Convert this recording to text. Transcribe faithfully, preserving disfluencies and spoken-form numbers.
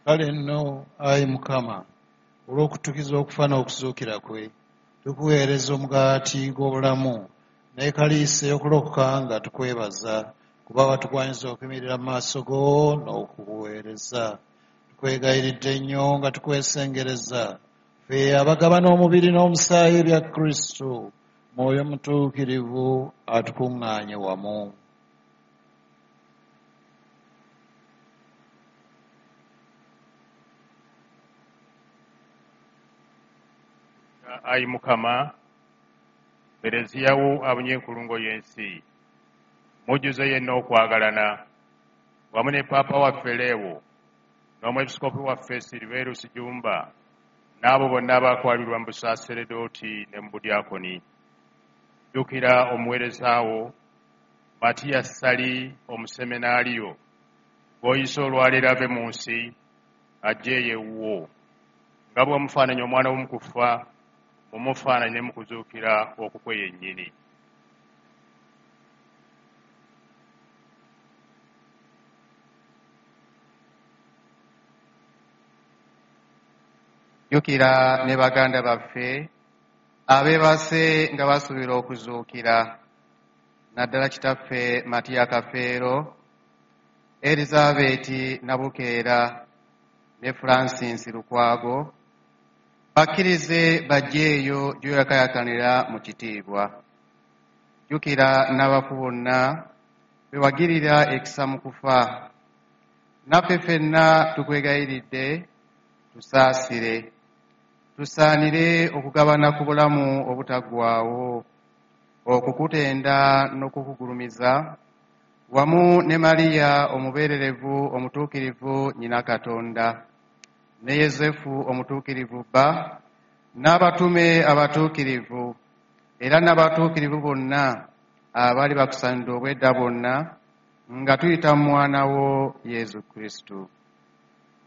Kale nno ayi Mukama olw'okutukiza okufa n'okuzuukira kwe tukuweereza omugaati gw'obulamu n'ekaliisa ey'okulokoka nga tukwebaza kuba watugwanyiza okuyimirira mu maaso go n'okubuweereza. Tukwegayiridde nnyo nga tukwesengereza ffe abagabana omubiri n'omusaayi bya Kristo, Mwoyo Mutuukirivu atukuŋŋaanye wamu. Ayi Mukama, Ereziya wo abanyenkulungo y'ensi, mujjuze yenna okwagalana wamu ne Paapa waffe Leewo n'omwepisikoopi waffe Silverus Jumba n'abo bonna abakwalirwa mu busaaseredooti ne mu budyakoni. Jjukira omuweereza wo Matiya Ssali omuseminaaliyo gw'oyise olwaleero ave mu nsi ajje ewuwo, nga bw'omufaananya omwana w'omukufa mumufaananye mu kuzuukira okukwe yennyini. Jjukira ne baganda baffe abeebase nga basuubira okuzuukira, naddala kitaffe Matiya Kafeero, Elizabeti Nabukeera ne Francis Lukwago, bakkirize bajjeeyo gy'oyakayakanira mu kitiibwa. Jjukira n'abafu bonna be wagirira ekisa mu kufa. Naffe ffenna tukwegayiridde tusaasire, tusaanire okugabana ku bulamu obutaggwaawo, okukutenda n'okukugulumiza wamu ne Maliya omubeererevu omutuukirivu nnyina Katonda, ne Yozefu omutuukirivu bba, n'abatume abatuukirivu era n'abatuukirivu bonna abali bakusanidde obwedda bonna, nga tuyita mu mwana wo Yesu Kristo.